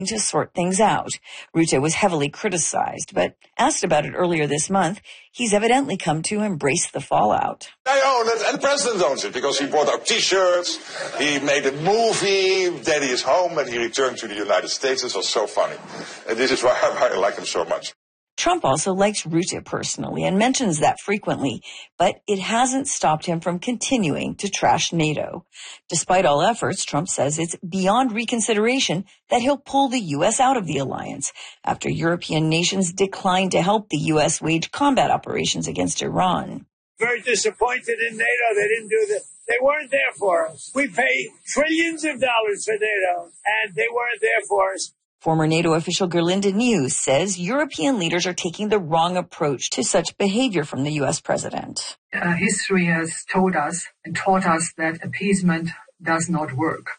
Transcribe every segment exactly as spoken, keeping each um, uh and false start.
to sort things out. Rutte was heavily criticized, but asked about it earlier this month, he's evidently come to embrace the fallout. I own it, and the president owns it, because he bought our T-shirts, he made a movie, Daddy is Home, and he returned to the United States. This was so funny. And this is why I like him so much. Trump also likes Rutte personally and mentions that frequently, but it hasn't stopped him from continuing to trash NATO. Despite all efforts, Trump says it's beyond reconsideration that he'll pull the U S out of the alliance after European nations declined to help the U S wage combat operations against Iran. Very disappointed in NATO. They didn't do that. They weren't there for us. We pay trillions of dollars for NATO, and they weren't there for us. Former NATO official Gerlinde Nieuws says European leaders are taking the wrong approach to such behavior from the U S president. Uh, history has told us and taught us that appeasement does not work.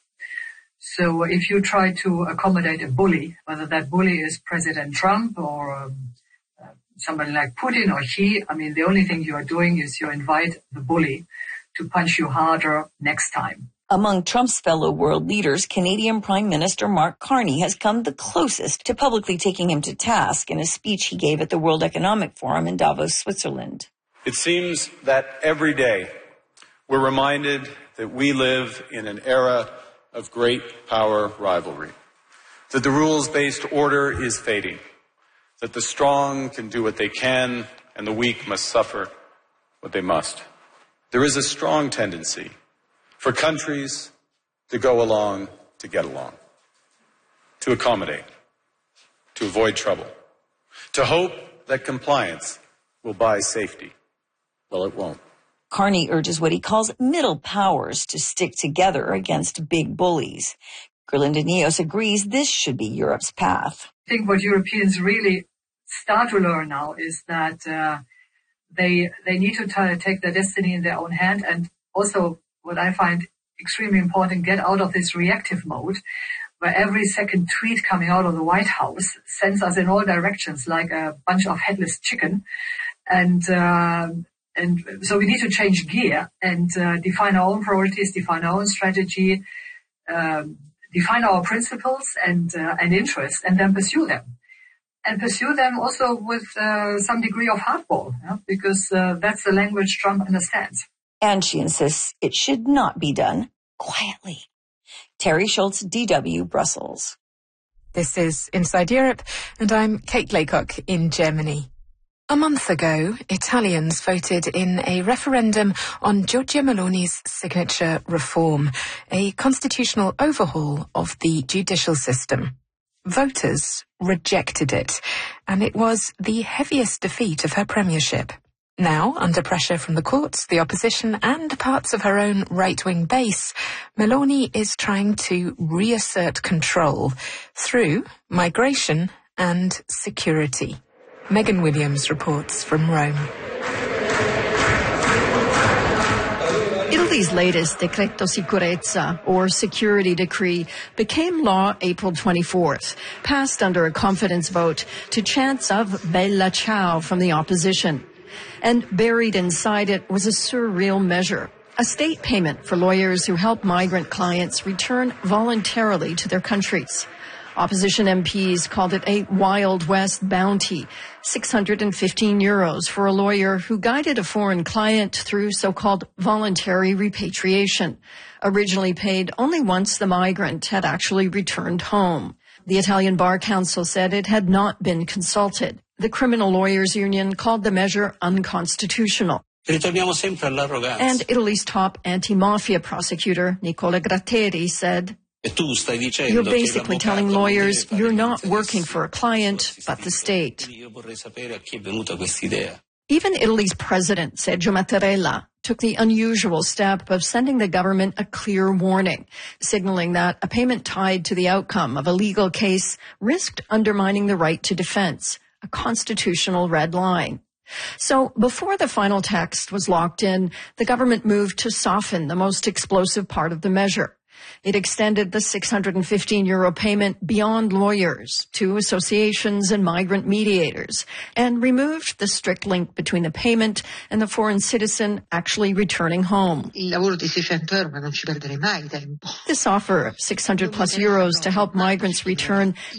So if you try to accommodate a bully, whether that bully is President Trump or um, uh, somebody like Putin or Xi, I mean, the only thing you are doing is you invite the bully to punch you harder next time. Among Trump's fellow world leaders, Canadian Prime Minister Mark Carney has come the closest to publicly taking him to task in a speech he gave at the World Economic Forum in Davos, Switzerland. It seems that every day we're reminded that we live in an era of great power rivalry, that the rules-based order is fading, that the strong can do what they can and the weak must suffer what they must. There is a strong tendency for countries to go along to get along, to accommodate, to avoid trouble, to hope that compliance will buy safety. Well, it won't. Carney urges what he calls middle powers to stick together against big bullies. Gerlinde Nieuws agrees this should be Europe's path. I think what Europeans really start to learn now is that uh, they they need to try to take their destiny in their own hand, and also what I find extremely important, get out of this reactive mode where every second tweet coming out of the White House sends us in all directions like a bunch of headless chicken. And uh, and so we need to change gear and uh, define our own priorities, define our own strategy, um, define our principles and uh, and interests, and then pursue them. And pursue them also with uh, some degree of hardball, yeah? because uh, that's the language Trump understands. And she insists it should not be done quietly. Terry Schultz, D W, Brussels. This is Inside Europe, and I'm Kate Laycock in Germany. A month ago, Italians voted in a referendum on Giorgia Meloni's signature reform, a constitutional overhaul of the judicial system. Voters rejected it, and it was the heaviest defeat of her premiership. Now, under pressure from the courts, the opposition and parts of her own right-wing base, Meloni is trying to reassert control through migration and security. Megan Williams reports from Rome. Italy's latest Decreto Sicurezza, or security decree, became law April twenty-fourth, passed under a confidence vote to chants of Bella Ciao from the opposition. And buried inside it was a surreal measure, a state payment for lawyers who help migrant clients return voluntarily to their countries. Opposition M Ps called it a Wild West bounty, six hundred fifteen euros for a lawyer who guided a foreign client through so-called voluntary repatriation, originally paid only once the migrant had actually returned home. The Italian Bar Council said it had not been consulted. The Criminal Lawyers Union called the measure unconstitutional. And Italy's top anti-mafia prosecutor, Nicola Gratteri, said, "You're basically telling lawyers you're not working for a client, but the state." Even Italy's president, Sergio Mattarella, took the unusual step of sending the government a clear warning, signaling that a payment tied to the outcome of a legal case risked undermining the right to defense, a constitutional red line. So before the final text was locked in, the government moved to soften the most explosive part of the measure. It extended the six hundred fifteen euro payment beyond lawyers to associations and migrant mediators, and removed the strict link between the payment and the foreign citizen actually returning home. This offer of six hundred plus euros to help migrants return